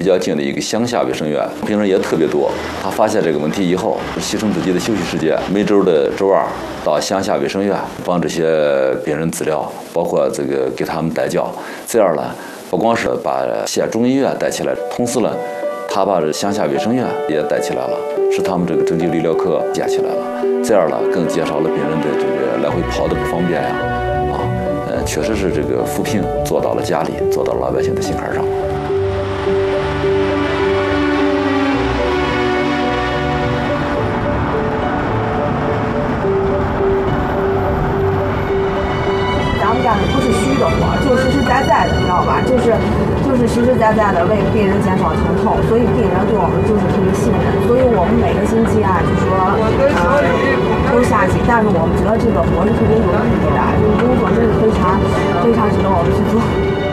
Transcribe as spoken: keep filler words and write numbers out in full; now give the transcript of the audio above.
比较近的一个乡下卫生院，病人也特别多。他发现这个问题以后，牺牲自己的休息时间，每周的周二到乡下卫生院帮这些病人治疗，包括这个给他们带教。这样呢，不光是把县中医院带起来，同时呢，他把这乡下卫生院也带起来了，使他们这个针灸理疗科建起来了。这样呢，更减少了病人的这个来回跑的不方便呀。啊，呃，确实是这个扶贫做到了家里，做到了老百姓的心坎上。 干的不是虚的活，就实实在在的，你知道吧？就是就是实实在在的为病人减少疼痛，所以病人对我们就是特别信任，所以我们每个星期啊，就说呃都下去，但是我们觉得这个活是特别有意义的，这个工作真是非常非常值得我们去做。